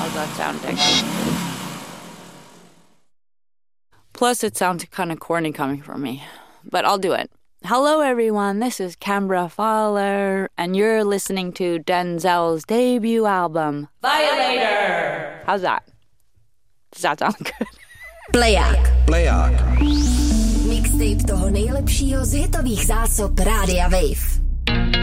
How's that sounding? Plus, it sounds kind of corny coming from me, but I'll do it. Hello, everyone. This is Canberra Fowler, and you're listening to Denzel's debut album, Violator. How's that? Does that sound good? Playák. Mixtape toho nejlepšího z hitových zásob Rádia Wave.